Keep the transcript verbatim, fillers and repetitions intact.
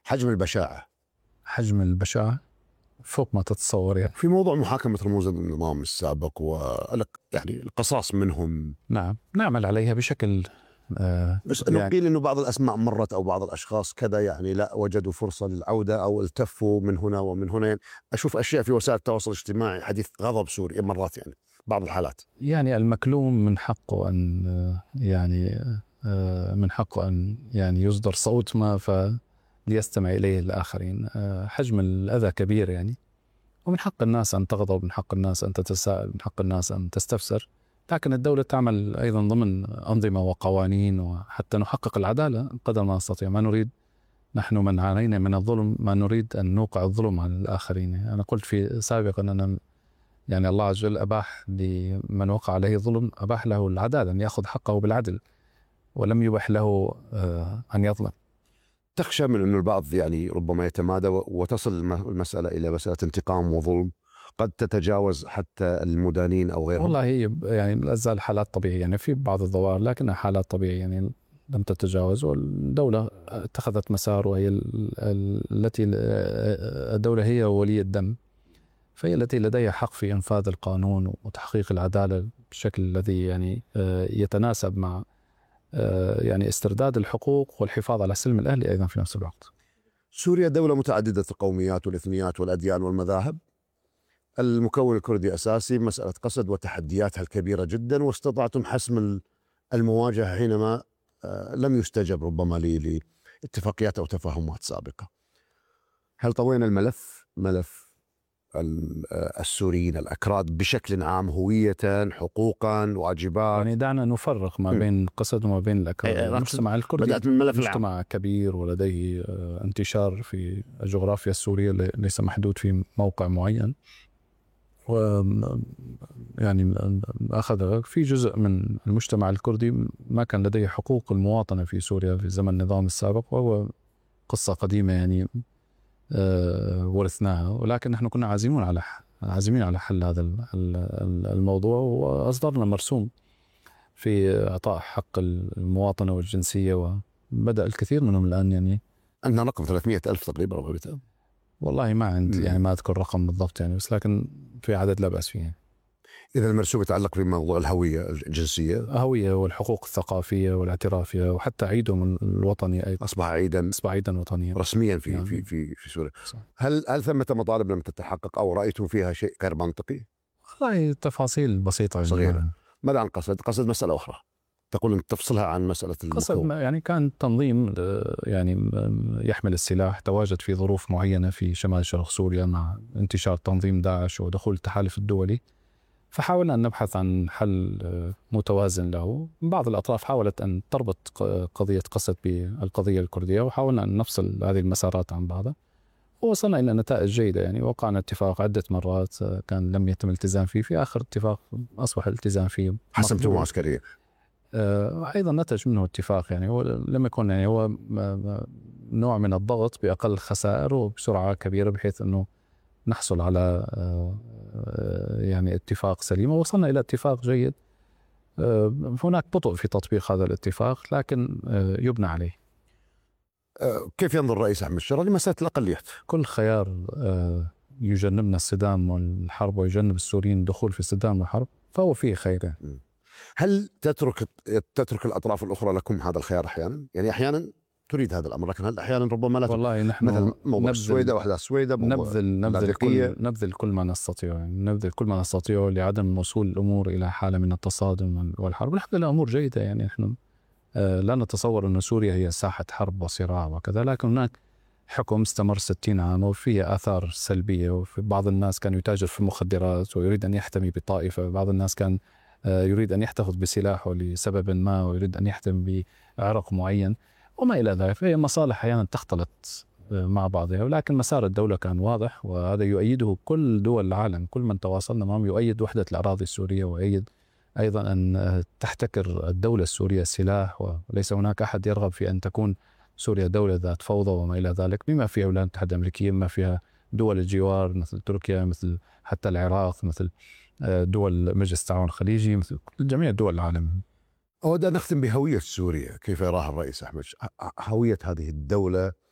حجم البشاعة حجم البشاعة فوق ما تتصور يعني. في موضوع محاكمة رموز النظام السابق ولك يعني القصاص منهم. نعم نعمل عليها بشكل آه بس يعني قيل إنه بعض الأسماء مرت أو بعض الأشخاص كذا يعني لا وجدوا فرصة للعودة أو التفوا من هنا ومن هنا. يعني أشوف أشياء في وسائل التواصل الاجتماعي حديث غضب سوريا مرات يعني بعض الحالات. يعني المكلوم من حقه أن يعني من حقه أن يعني يصدر صوت ما فليستمع إليه الآخرين. حجم الأذى كبير يعني، ومن حق الناس أن تغضب، من حق الناس أن تتساءل، من حق الناس أن تستفسر، لكن الدولة تعمل أيضا ضمن أنظمة وقوانين وحتى نحقق العدالة قدر ما نستطيع. ما نريد نحن من عانينا من الظلم ما نريد أن نوقع الظلم على الآخرين. أنا قلت في سابقا أن يعني الله عز وجل أباح لمن وقع عليه ظلم أباح له العدالة أن يأخذ حقه بالعدل، ولم يبح له أن يظلم. تخشى من أن البعض يعني ربما يتمادى وتصل المسألة إلى مسألة انتقام وظلم قد تتجاوز حتى المدانين أو غيرهم؟ والله هي يعني لا زال حالات طبيعية يعني في بعض الظواهر، لكنها حالات طبيعية يعني لم تتجاوز، والدولة اتخذت مسار وهي التي الدولة هي ولي الدم، فهي التي لديها حق في إنفاذ القانون وتحقيق العدالة بالشكل الذي يعني يتناسب مع يعني استرداد الحقوق والحفاظ على سلم الأهل أيضا في نفس الوقت. سوريا دولة متعددة القوميات والإثنيات والأديان والمذاهب. المكون الكردي أساسي، مسألة قسد وتحدياتها الكبيرة جدا، واستطعتم حسم المواجهة حينما لم يستجب ربما لاتفاقيات أو تفاهمات سابقة. هل طوينا الملف ملف السوريين الأكراد بشكل عام هوية، حقوقا، واجبات؟ يعني دعنا نفرق ما بين قسد وما بين الأكراد. المجتمع الكردي مجتمع كبير ولديه انتشار في الجغرافيا السورية ليس محدود في موقع معين، و يعني أخذ في جزء من المجتمع الكردي ما كان لديه حقوق المواطنة في سوريا في زمن النظام السابق، وهو قصة قديمة يعني أه ورثناها، ولكن نحن كنا عازمين على عازمين على حل هذا الموضوع، وأصدرنا مرسوم في إعطاء حق المواطنة والجنسية، وبدأ الكثير منهم الآن يعني. عندنا رقم ثلاثمئة ألف تقريبا رغبتها. والله ما عندي يعني ما أذكر رقم بالضبط يعني، بس لكن في عدد لا بأس فيه. إذا المرسوم يتعلق بموضوع الهوية الجنسية، الهوية والحقوق الثقافية والاعترافية، وحتى عيدهم الوطني أيضا أصبح عيدا أصبح عيدا وطنيا رسميا في يعني في في في سوريا. هل هل ثمة مطالب لم تتحقق أو رأيتم فيها شيء غير منطقي؟ والله تفاصيل بسيطة صغيرة يعني. ماذا عن قسد؟ قسد مسألة أخرى تقول أن تفصلها عن مسألة قسد يعني كان تنظيم يعني يحمل السلاح، تواجد في ظروف معينة في شمال شرق سوريا مع انتشار تنظيم داعش ودخول التحالف الدولي، فحاولنا أن نبحث عن حل متوازن له. بعض الأطراف حاولت أن تربط قضية قسد بالقضية الكردية، وحاولنا أن نفصل هذه المسارات عن بعضها، ووصلنا إلى نتائج جيدة يعني. وقعنا اتفاق عدة مرات كان لم يتم الالتزام فيه، في آخر اتفاق أصبح الالتزام فيه. حسمتم معسكرية أيضا نتج منه اتفاق يعني، هو لم يكن يعني هو نوع من الضغط بأقل خسائر وبسرعة كبيرة بحيث أنه نحصل على يعني اتفاق سليم، ووصلنا إلى اتفاق جيد. هناك بطء في تطبيق هذا الاتفاق لكن يبنى عليه. كيف ينظر الرئيس أحمد الشرع لمسألة الأقليات؟ كل خيار يجنبنا الصدام والحرب ويجنب السوريين الدخول في الصدام والحرب فهو فيه خير. هل تترك تترك الأطراف الأخرى لكم هذا الخيار أحيانا؟ يعني أحيانا تريد هذا الأمر، لكن هل أحيانا ربما لا؟ والله نحن مثل موضوع السويدة وأحداث السويدة، نبذل نبذل كل نبذل كل ما نستطيع يعني نبذل كل ما نستطيع لعدم وصول الأمور إلى حالة من التصادم والحرب. الحمد لله الأمور جيدة يعني. نحن لا نتصور أن سوريا هي ساحة حرب وصراع وكذا، لكن هناك حكم استمر ستين عام وفيه آثار سلبية، وفي بعض الناس كان يتاجر في المخدرات ويريد أن يحتمي بطائفة، بعض الناس كان يريد أن يحتفظ بسلاحه لسبب ما ويريد أن يحتمي بعرق معين وما إلى ذلك. فهي مصالح أحيانا تختلط مع بعضها، ولكن مسار الدولة كان واضح، وهذا يؤيده كل دول العالم. كل من تواصلنا معهم يؤيد وحدة الأراضي السورية، ويؤيد أيضا أن تحتكر الدولة السورية السلاح، وليس هناك أحد يرغب في أن تكون سوريا دولة ذات فوضى وما إلى ذلك، بما فيها الولايات المتحدة الأمريكية، بما فيها دول الجوار مثل تركيا، مثل حتى العراق، مثل دول مجلس التعاون الخليجي، مثل جميع دول العالم. أود أن نختم بهوية سوريا، كيف يراها الرئيس أحمد؟ هوية هذه الدولة